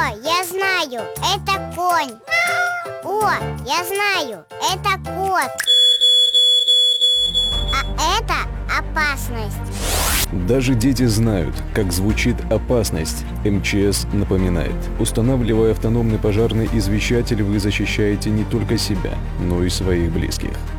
я знаю, это конь. О, я знаю, это кот. А это опасность. Даже дети знают, как звучит опасность. МЧС напоминает: устанавливая автономный пожарный извещатель, вы защищаете не только себя, но и своих близких.